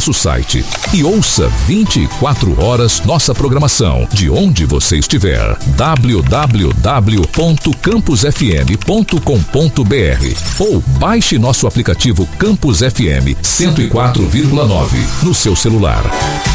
nosso site e ouça 24 horas nossa programação de onde você estiver. www.campusfm.com.br ou baixe nosso aplicativo Campus FM 104,9 no seu celular.